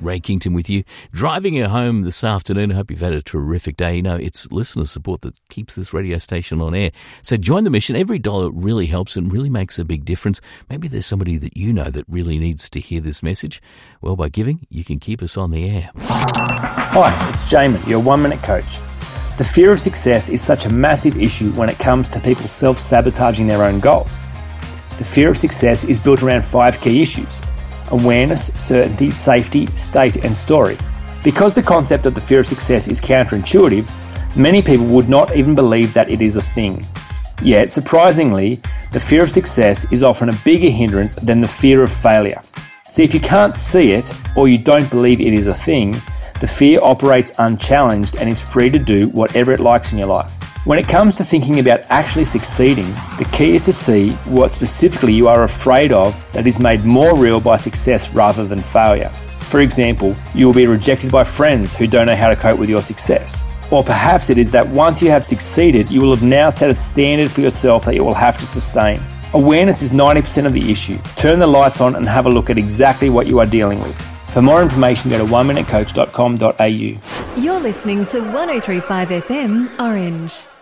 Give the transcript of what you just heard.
Ray Kington with you. Driving you home this afternoon. I hope you've had a terrific day. You know, it's listener support that keeps this radio station on air. So join the mission. Every dollar really helps and really makes a big difference. Maybe there's somebody that you know that really needs to hear this message. Well, by giving, you can keep us on the air. Hi, it's Jamin, your 1 Minute Coach. The fear of success is such a massive issue when it comes to people self-sabotaging their own goals. The fear of success is built around 5 key issues: awareness, certainty, safety, state, and story. Because the concept of the fear of success is counterintuitive, many people would not even believe that it is a thing. Yet, surprisingly, the fear of success is often a bigger hindrance than the fear of failure. See, if you can't see it, or you don't believe it is a thing, the fear operates unchallenged and is free to do whatever it likes in your life. When it comes to thinking about actually succeeding, the key is to see what specifically you are afraid of that is made more real by success rather than failure. For example, you will be rejected by friends who don't know how to cope with your success. Or perhaps it is that once you have succeeded, you will have now set a standard for yourself that you will have to sustain. Awareness is 90% of the issue. Turn the lights on and have a look at exactly what you are dealing with. For more information, go to oneminutecoach.com.au. You're listening to 103.5 FM Orange.